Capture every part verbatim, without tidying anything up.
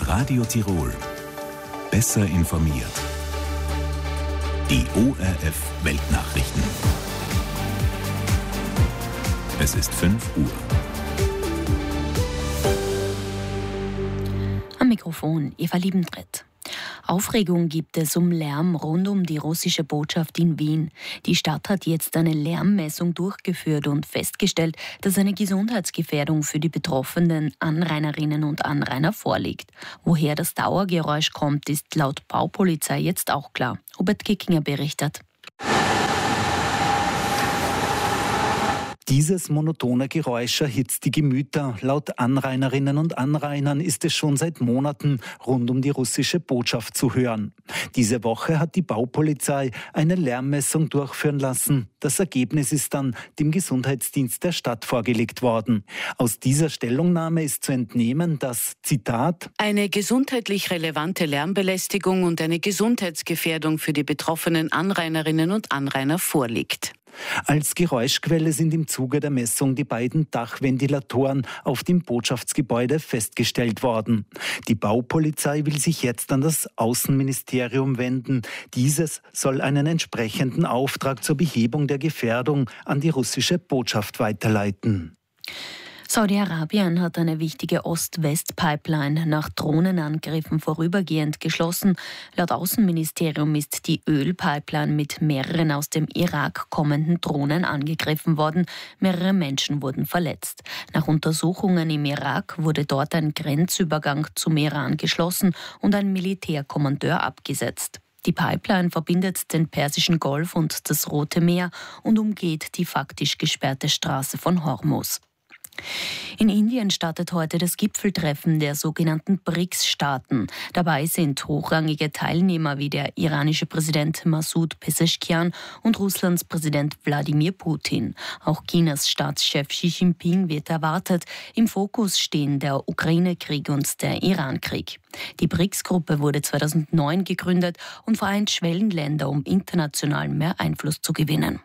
Radio Tirol. Besser informiert. Die O R F Weltnachrichten. Es ist fünf Uhr. Am Mikrofon Eva Liebentritt. Aufregung gibt es um Lärm rund um die russische Botschaft in Wien. Die Stadt hat jetzt eine Lärmmessung durchgeführt und festgestellt, dass eine Gesundheitsgefährdung für die betroffenen Anrainerinnen und Anrainer vorliegt. Woher das Dauergeräusch kommt, ist laut Baupolizei jetzt auch klar. Hubert Kickinger berichtet. Dieses monotone Geräusch erhitzt die Gemüter. Laut Anrainerinnen und Anrainern ist es schon seit Monaten rund um die russische Botschaft zu hören. Diese Woche hat die Baupolizei eine Lärmmessung durchführen lassen. Das Ergebnis ist dann dem Gesundheitsdienst der Stadt vorgelegt worden. Aus dieser Stellungnahme ist zu entnehmen, dass, Zitat, eine gesundheitlich relevante Lärmbelästigung und eine Gesundheitsgefährdung für die betroffenen Anrainerinnen und Anrainer vorliegt. Als Geräuschquelle sind im Zuge der Messung die beiden Dachventilatoren auf dem Botschaftsgebäude festgestellt worden. Die Baupolizei will sich jetzt an das Außenministerium wenden. Dieses soll einen entsprechenden Auftrag zur Behebung der Gefährdung an die russische Botschaft weiterleiten. Saudi-Arabien hat eine wichtige Ost-West-Pipeline nach Drohnenangriffen vorübergehend geschlossen. Laut Außenministerium ist die Ölpipeline mit mehreren aus dem Irak kommenden Drohnen angegriffen worden. Mehrere Menschen wurden verletzt. Nach Untersuchungen im Irak wurde dort ein Grenzübergang zum Iran geschlossen und ein Militärkommandeur abgesetzt. Die Pipeline verbindet den Persischen Golf und das Rote Meer und umgeht die faktisch gesperrte Straße von Hormuz. In Indien startet heute das Gipfeltreffen der sogenannten B R I C S-Staaten. Dabei sind hochrangige Teilnehmer wie der iranische Präsident Masoud Pezeshkian und Russlands Präsident Wladimir Putin. Auch Chinas Staatschef Xi Jinping wird erwartet. Im Fokus stehen der Ukraine-Krieg und der Iran-Krieg. Die B R I C S-Gruppe wurde zweitausendneun gegründet und vereint Schwellenländer, um international mehr Einfluss zu gewinnen.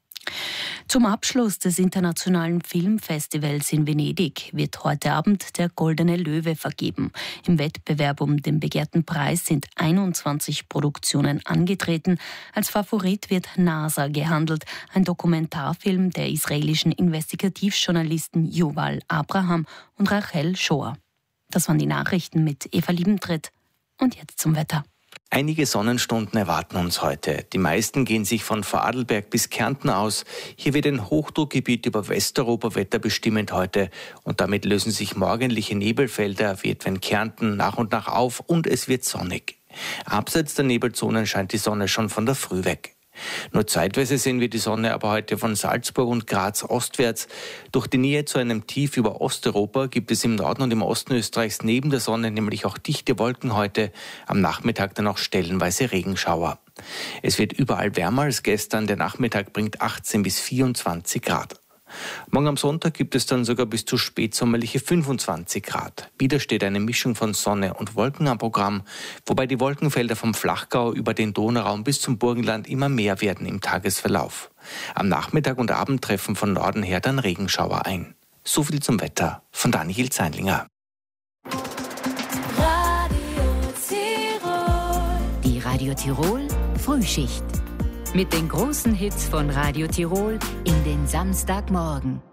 Zum Abschluss des Internationalen Filmfestivals in Venedig wird heute Abend der Goldene Löwe vergeben. Im Wettbewerb um den begehrten Preis sind einundzwanzig Produktionen angetreten. Als Favorit wird NASA gehandelt, ein Dokumentarfilm der israelischen Investigativjournalisten Yuval Abraham und Rachel Shoah. Das waren die Nachrichten mit Eva Liebentritt. Und jetzt zum Wetter. Einige Sonnenstunden erwarten uns heute. Die meisten gehen sich von Vorarlberg bis Kärnten aus. Hier wird ein Hochdruckgebiet über Westeuropa wetterbestimmend heute und damit lösen sich morgendliche Nebelfelder wie etwa in Kärnten nach und nach auf und es wird sonnig. Abseits der Nebelzonen scheint die Sonne schon von der Früh weg. Nur zeitweise sehen wir die Sonne aber heute von Salzburg und Graz ostwärts. Durch die Nähe zu einem Tief über Osteuropa gibt es im Norden und im Osten Österreichs neben der Sonne nämlich auch dichte Wolken heute. Am Nachmittag dann auch stellenweise Regenschauer. Es wird überall wärmer als gestern. Der Nachmittag bringt achtzehn bis vierundzwanzig Grad. Morgen am Sonntag gibt es dann sogar bis zu spätsommerliche fünfundzwanzig Grad. Wieder steht eine Mischung von Sonne und Wolken am Programm, wobei die Wolkenfelder vom Flachgau über den Donauraum bis zum Burgenland immer mehr werden im Tagesverlauf. Am Nachmittag und Abend treffen von Norden her dann Regenschauer ein. So viel zum Wetter von Daniel Zeinlinger. Radio Tirol. Die Radio Tirol Frühschicht. Mit den großen Hits von Radio Tirol in den Samstagmorgen.